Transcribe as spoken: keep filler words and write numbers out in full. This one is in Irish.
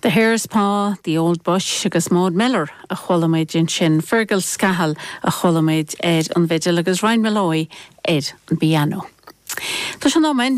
The Hairspá, the Old Bush agus Maud Miller a cholaméid in sin Fergal Scahal a cholaméid ed an Vigil agus Ryan Malloy ed an Piano. Tá sé ná